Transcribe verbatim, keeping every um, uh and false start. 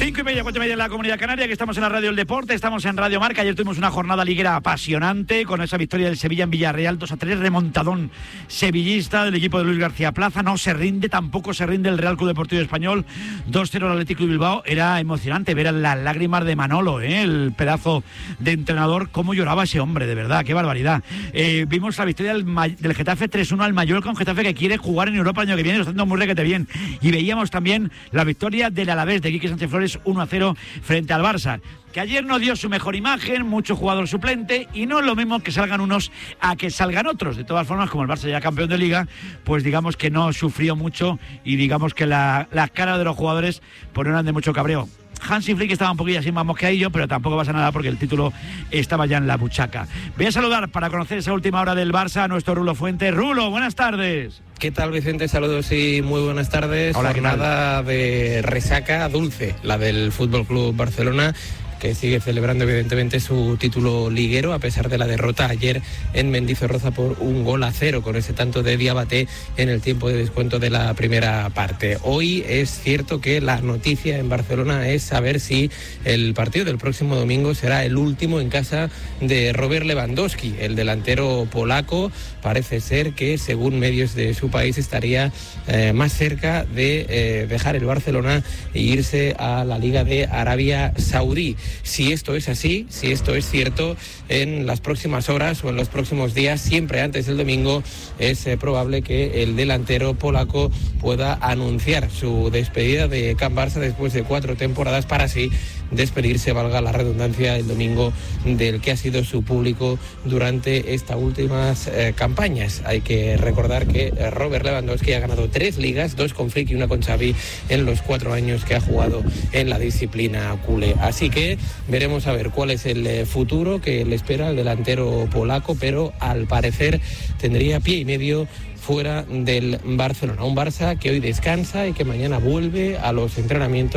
Cinco y media, cuatro y media en la Comunidad Canaria, que estamos en la Radio del Deporte, estamos en Radio Marca. Ayer tuvimos una jornada liguera apasionante con esa victoria del Sevilla en Villarreal, dos a tres, remontadón sevillista del equipo de Luis García Plaza. No se rinde, tampoco se rinde el Real Club Deportivo Español. dos cero al Atlético de Bilbao. Era emocionante ver las lágrimas de Manolo, ¿eh? El pedazo de entrenador, cómo lloraba ese hombre, de verdad, qué barbaridad. Eh, vimos la victoria del, del Getafe tres uno al Mallorca, un Getafe que quiere jugar en Europa el año que viene, lo está haciendo muy requete bien. Y veíamos también la victoria del Alavés de Quique Sánchez Flores uno a cero frente al Barça, que ayer no dio su mejor imagen, mucho jugador suplente, y no es lo mismo que salgan unos a que salgan otros. De todas formas, como el Barça ya campeón de Liga, pues digamos que no sufrió mucho y digamos que la, la cara de los jugadores pues no eran de mucho cabreo. Hansi Flick estaba un poquillo así más mosqueadillo, pero tampoco pasa nada porque el título estaba ya en la buchaca. Voy a saludar para conocer esa última hora del Barça a nuestro Rulo Fuentes. Rulo, buenas tardes. ¿Qué tal, Vicente? Saludos y muy buenas tardes. Hola, jornada de resaca dulce, la del Fútbol Club Barcelona, que sigue celebrando evidentemente su título liguero a pesar de la derrota ayer en Mendizorroza por un gol a cero con ese tanto de Diabaté en el tiempo de descuento de la primera parte. Hoy es cierto que la noticia en Barcelona es saber si el partido del próximo domingo será el último en casa de Robert Lewandowski, el delantero polaco. Parece ser que según medios de su país estaría eh, más cerca de eh, dejar el Barcelona e irse a la Liga de Arabia Saudí. Si esto es así, si esto es cierto, en las próximas horas o en los próximos días, siempre antes del domingo, es eh, probable que el delantero polaco pueda anunciar su despedida de Can Barça después de cuatro temporadas para así despedirse, valga la redundancia, el domingo del que ha sido su público durante estas últimas eh, campañas. Hay que recordar que Robert Lewandowski ha ganado tres ligas, dos con Flick y una con Xavi en los cuatro años que ha jugado en la disciplina culé. Así que veremos a ver cuál es el futuro que le espera al delantero polaco, pero al parecer tendría pie y medio fuera del Barcelona. Un Barça que hoy descansa y que mañana vuelve a los entrenamientos